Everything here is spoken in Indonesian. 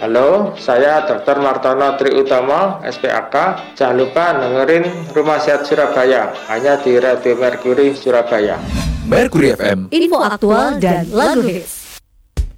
Halo, saya Dr. Martono Triutomo, SPAK. Jangan lupa dengerin Rumah Sehat Surabaya, hanya di Radio Mercury Surabaya. Mercury FM. Info aktual dan lagu hits.